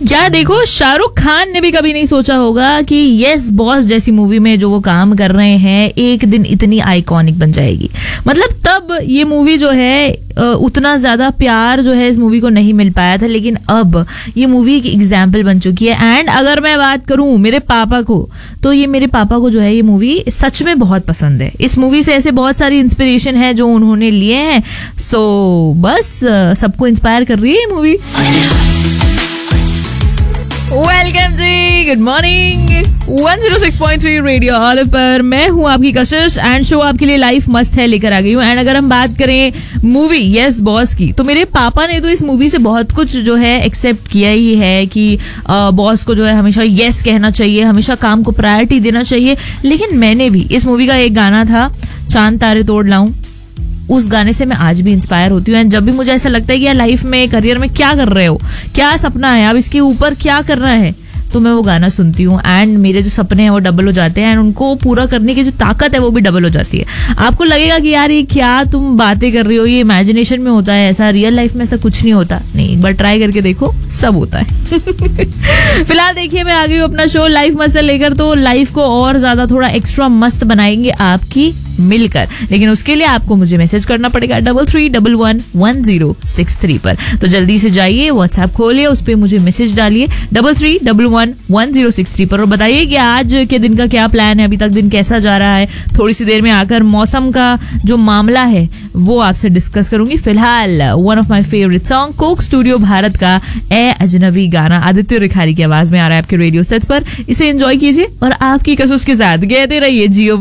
यार देखो, शाहरुख खान ने भी कभी नहीं सोचा होगा कि यस बॉस जैसी मूवी में जो वो काम कर रहे हैं एक दिन इतनी आइकॉनिक बन जाएगी। मतलब तब ये मूवी जो है उतना ज्यादा प्यार जो है इस मूवी को नहीं मिल पाया था, लेकिन अब ये मूवी की एग्जाम्पल बन चुकी है। एंड अगर मैं बात करूं मेरे पापा को, तो ये मेरे पापा को जो है ये मूवी सच में बहुत पसंद है। इस मूवी से ऐसे बहुत सारी इंस्पिरेशन है जो उन्होंने लिए हैं। सो बस सबको इंस्पायर कर रही है ये मूवी। वेलकम जी, गुड मॉर्निंग। 106.3 रेडियो ऑलिव पर मैं हूं आपकी कशिश एंड शो आपके लिए लाइफ मस्त है लेकर आ गई हूं। एंड अगर हम बात करें मूवी यस बॉस की, तो मेरे पापा ने तो इस मूवी से बहुत कुछ जो है एक्सेप्ट किया ही है कि बॉस को जो है हमेशा यस कहना चाहिए, हमेशा काम को प्रायोरिटी देना चाहिए। लेकिन मैंने भी इस मूवी का एक गाना था चांद तारे तोड़ लाऊं, उस गाने से मैं आज भी इंस्पायर होती हूँ। एंड जब भी मुझे ऐसा लगता है कि यार लाइफ में करियर में क्या कर रहे हो, क्या सपना है, अब इसके ऊपर क्या करना है, तो मैं वो गाना सुनती हूँ एंड मेरे जो सपने हैं वो डबल हो जाते हैं एंड उनको पूरा करने की जो ताकत है वो भी डबल हो जाती है। आपको लगेगा कि यार ये क्या तुम बातें कर रही हो, ये इमेजिनेशन में होता है, ऐसा रियल लाइफ में ऐसा कुछ नहीं होता। नहीं, एक बार ट्राई करके देखो, सब होता है। फिलहाल देखिए, मैं आ गई हूँ अपना शो लाइफ मस्त लेकर, तो लाइफ को और ज्यादा थोड़ा एक्स्ट्रा मस्त बनाएंगे आपकी मिलकर। लेकिन उसके लिए आपको मुझे मैसेज करना पड़ेगा 33111063 पर। तो जल्दी से जाइए, व्हाट्सएप खोलिए, उस पर मुझे मैसेज डालिए 33111063 पर और बताइए कि आज के दिन का क्या प्लान है, अभी तक दिन कैसा जा रहा है। थोड़ी सी देर में आकर मौसम का जो मामला है वो आपसे डिस्कस करूंगी। फिलहाल one of my favourite song Coke studio Bharat का ए अजनबी गाना आदित्य रिखारी की आवाज में आ रहा है आपके रेडियो सेट्स पर। इसे एंजॉय कीजिए और आपकी कशिश के साथ कहते रहिए जियो।